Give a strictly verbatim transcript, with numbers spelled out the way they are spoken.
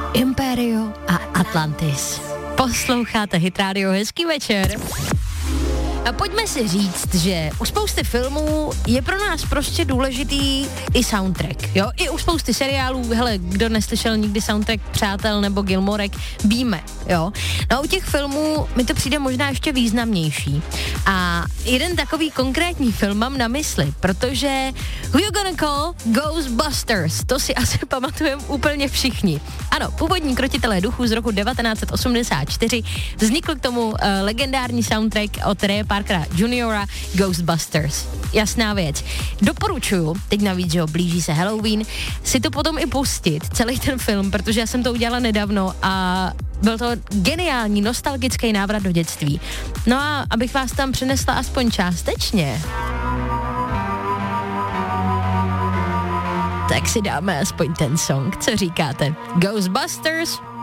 Imperio a Atlantis. Posloucháte Hit Radio, hezký večer. A pojďme si říct, že u spousty filmů je pro nás prostě důležitý i soundtrack, jo? I u spousty seriálů, hele, kdo neslyšel nikdy soundtrack Přátel nebo Gilmorek, víme, jo? No a u těch filmů mi to přijde možná ještě významnější. A jeden takový konkrétní film mám na mysli, protože Who You Gonna Call? Ghostbusters, to si asi pamatujeme úplně všichni. Ano, původní Krotitelé duchů z roku devatenáct osmdesát čtyři, vznikl k tomu uh, legendární soundtrack od Raya Parkera juniora Ghostbusters. Jasná věc. Doporučuju, teď navíc, že jo, blíží se Halloween, si to potom i pustit, celý ten film, protože já jsem to udělala nedávno a byl to geniální, nostalgický návrat do dětství. No a abych vás tam přinesla aspoň částečně, tak si dáme aspoň ten song, co říkáte? Ghostbusters